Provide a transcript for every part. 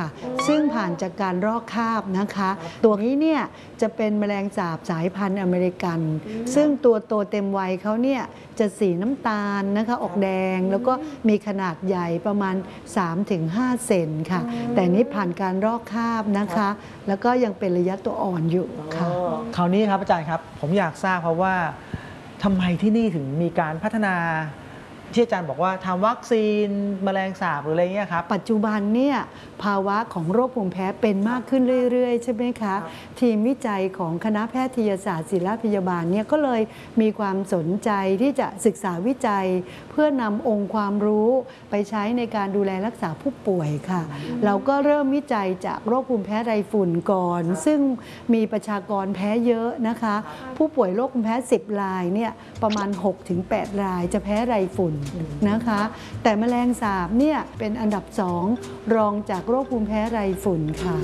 ค่ะซึ่งผ่านจากการรอกคราบนะคะตัวนี้เนี่ยจะเป็นแมลงสาบสายพันธุ์อเมริกันซึ่งตัวโตเต็มวัยเขาเนี่ยจะสีน้ำตาลนะคะออกแดงแล้วก็มีขนาดใหญ่ประมาณ 3-5 เซนค่ะแต่นี้ผ่านการรอกคราบนะคะแล้วก็ยังเป็นระยะตัวอ่อนอยู่ค่ะคราวนี้ครับอาจารย์ครับผมอยากทราบเพราะว่าทำไมที่นี่ถึงมีการพัฒนาที่อาจารย์บอกว่าทำวัคซีนแมลงสาบหรืออะไรเงี้ยครับปัจจุบันเนี่ยภาวะของโรคภูมิแพ้เป็นมากขึ้นเรื่อยๆใช่ไหมคะทีมวิจัยของคณะแพทยศาสตร์ศิริราชพยาบาลเนี่ยก็เลยมีความสนใจที่จะศึกษาวิจัยเพื่อนำองค์ความรู้ไปใช้ในการดูแลรักษาผู้ป่วยค่ะเราก็เริ่มวิจัยจากโรคภูมิแพ้ไรฝุ่นก่อนซึ่งมีประชากรแพ้เยอะนะคะผู้ป่วยโรคภูมิแพ้10 รายเนี่ยประมาณ 6-8 รายจะแพ้ไรฝุ่นนะคะแต่แมลงสาบเนี่ยเป็นอันดับ2รองจากโรคภูมิแพ้ไรฝุ่นค่ะ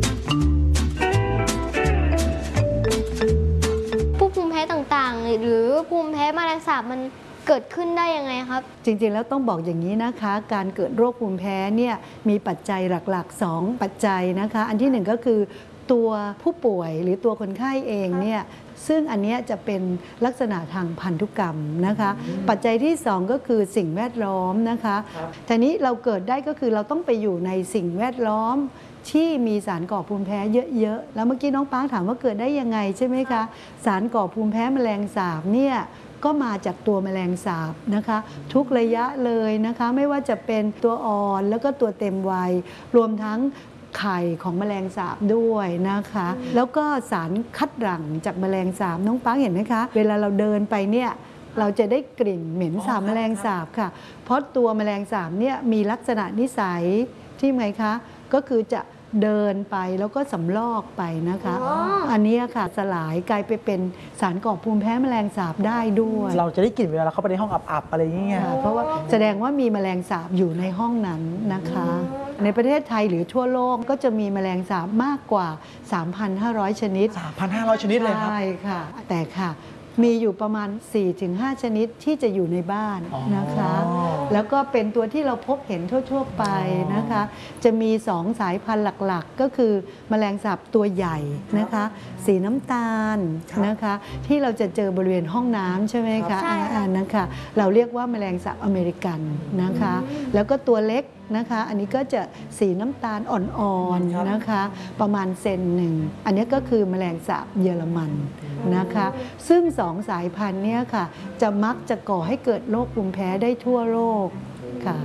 ผู้ภูมิแพ้ต่างๆหรือภูมิแพ้แมลงสาบมันเกิดขึ้นได้ยังไงครับจริงๆแล้วต้องบอกอย่างนี้นะคะการเกิดโรคภูมิแพ้เนี่ยมีปัจจัยหลักๆ2ปัจจัยนะคะอันที่1ก็คือตัวผู้ป่วยหรือตัวคนไข้เองเนี่ยซึ่งอันนี้จะเป็นลักษณะทางพันธุกรรมนะคะปัจจัยที่2ก็คือสิ่งแวดล้อมนะคะทีนี้เราเกิดได้ก็คือเราต้องไปอยู่ในสิ่งแวดล้อมที่มีสารก่อภูมิแพ้เยอะๆแล้วเมื่อกี้น้องป้าถามว่าเกิดได้ยังไงใช่ไหมคะสารก่อภูมิแพ้แมลงสาบเนี่ยก็มาจากตัวแมลงสาบนะคะทุกระยะเลยนะคะไม่ว่าจะเป็นตัวอ่อนแล้วก็ตัวเต็มวัยรวมทั้งไข่ของแมลงสาบด้วยนะคะแล้วก็สารคัดหลั่งจากแมลงสาบน้องปังเห็นไหมคะเวลาเราเดินไปเนี่ยเราจะได้กลิ่นเหม็นสาบแมลงสาบค่ะเพราะตัวแมลงสาบเนี่ยมีลักษณะนิสัยที่ไงคะก็คือจะเดินไปแล้วก็สำลอกไปนะคะอันนี้ค่ะสลายกลายไปเป็นสารก่อภูมิแพ้แมลงสาบได้ด้วยเราจะได้กลิ่นเวลาเราเข้าไปในห้องอับๆอะไรอย่างเงี้ยเพราะว่าแสดงว่ามีแมลงสาบอยู่ในห้องนั้นนะคะในประเทศไทยหรือทั่วโลกก็จะมีแมลงสาบมากกว่า 3,500 ชนิด 3,500 ชนิดเลยครับใช่ค่ะแต่ค่ะมีอยู่ประมาณ 4-5 ชนิดที่จะอยู่ในบ้านนะคะแล้วก็เป็นตัวที่เราพบเห็นทั่วๆไปนะคะจะมี2 สายพันธุ์หลักๆก็คือแมลงสาบตัวใหญ่นะคะสีน้ำตาลนะคะที่เราจะเจอบริเวณห้องน้ำใช่ไหมคะนะคะเราเรียกว่าแมลงสาบอเมริกันนะคะแล้วก็ตัวเล็กนะคะอันนี้ก็จะสีน้ำตาลอ่อนๆนะคะประมาณ1 เซนอันนี้ก็คือแมลงสาบเยอรมันนะคะซึ่ง2 สายพันธุ์นี้ค่ะจะมักจะก่อให้เกิดโรคภูมิแพ้ได้ทั่วโลกค่ะ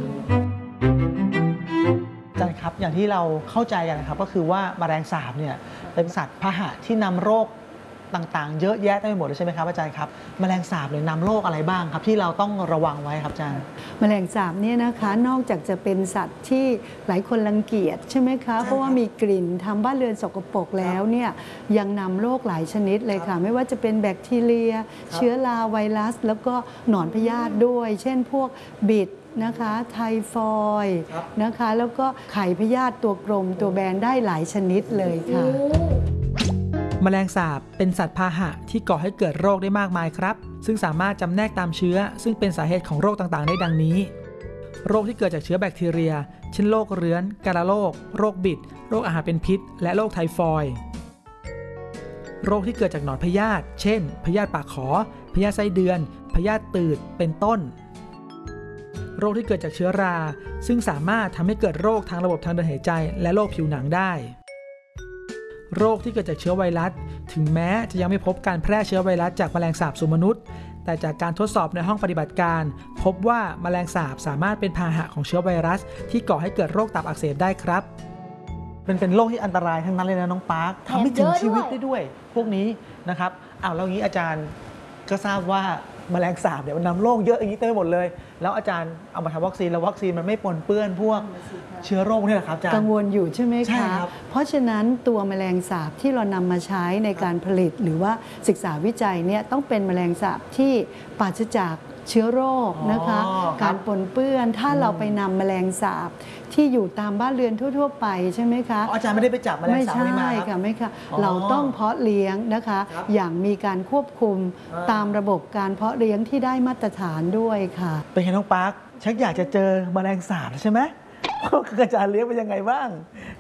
อาจารย์ครับอย่างที่เราเข้าใจกันนะครับก็คือว่าแมลงสาบเนี่ยเป็นสัตว์พาหะที่นำโรคต่างๆเยอะแยะเต็มไปหมดเลยใช่ไหมครับอาจารย์ครับแมลงสาบเลยนำโรคอะไรบ้างครับที่เราต้องระวังไว้ครับอาจารย์แมลงสาบเนี่ยนะคะนอกจากจะเป็นสัตว์ที่หลายคนรังเกียจใช่ไหมคะเพราะว่ามีกลิ่นทำบ้านเรือนสกปรกแล้วเนี่ยยังนำโรคหลายชนิดเลยค่ะไม่ว่าจะเป็นแบคทีเรียเชื้อราไวรัสแล้วก็หนอนพยาธิด้วยเช่นพวกบิดนะคะไทฟอยด์นะคะแล้วก็ไข่พยาธิตัวกลมตัวแบนได้หลายชนิดเลยค่ะแมลงสาบเป็นสัตว์พาหะที่ก่อให้เกิดโรคได้มากมายครับซึ่งสามารถจำแนกตามเชื้อซึ่งเป็นสาเหตุของโรคต่างๆได้ดังนี้โรคที่เกิดจากเชื้อแบคทีเรียเช่นโรคเรื้อนกาฬโรคโรคบิดโรคอาหารเป็นพิษและโรคไทฟอยด์โรคที่เกิดจากหนอนพยาธิเช่นพยาธิปากขอพยาธิไส้เดือนพยาธิตืดเป็นต้นโรคที่เกิดจากเชื้อราซึ่งสามารถทำให้เกิดโรคทางระบบทางเดินหายใจและโรคผิวหนังได้โรคที่เกิดจากเชื้อไวรัสถึงแม้จะยังไม่พบการแพร่เชื้อไวรัสจากแมลงสาบสู่มนุษย์แต่จากการทดสอบในห้องปฏิบัติการพบว่าแมลงสาบสามารถเป็นพาหะของเชื้อไวรัสที่ก่อให้เกิดโรคตับอักเสบได้ครับเป็นโรคที่อันตรายทั้งนั้นเลยนะน้องปาร์คทำให้ถึงชีวิตได้ด้วยพวกนี้นะครับแล้วงี้อาจารย์ก็ทราบว่าแมลงสาบเนี่ยมันนำโรคเยอะอย่างนี้เต็มไปหมดเลยแล้วอาจารย์เอามาทำวัคซีนแล้ววัคซีนมันไม่ปนเปื้อนพวกเชื้อโรคนี่แหละครับอาจารย์กังวลอยู่ใช่ไหมคะเพราะฉะนั้นตัวแมลงสาบที่เรานำมาใช้ในการผลิตหรือว่าศึกษาวิจัยเนี่ยต้องเป็นแมลงสาบที่ปราศจากเชื้อโรคนะคะการปนเปื้อนถ้าเราไปนำแมลงสาบที่อยู่ตามบ้านเรือนทั่วๆไปใช่ไหมคะอาจารย์ไม่ได้ไปจับแมลงสาบนี่มาไม่ใช่ค่ะไม่ค่ะเราต้องเพาะเลี้ยงนะคะอย่างมีการควบคุมตามระบบการเพาะเลี้ยงที่ได้มาตรฐานด้วยค่ะเป็นไงน้องปาร์คชักอยากจะเจอแมลงสาบใช่ไหมอาจารย์เลี้ยงเป็นยังไงบ้าง